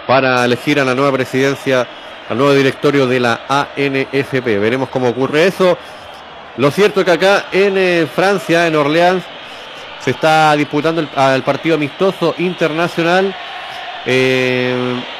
para elegir a la nueva presidencia, al nuevo directorio de la ANFP. Veremos cómo ocurre eso. Lo cierto es que acá en Francia, en Orleans, se está disputando el partido amistoso internacional